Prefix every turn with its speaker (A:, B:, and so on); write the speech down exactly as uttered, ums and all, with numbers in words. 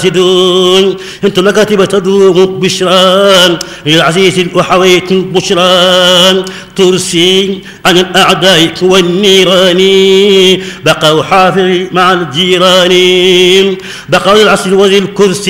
A: انتم مكاتب تدوم بشران للعزيز وحويت بشران ترسي عن الاعداء والنيران بقوا حافظي مع الجيران بقوا العصر وذي الكرسي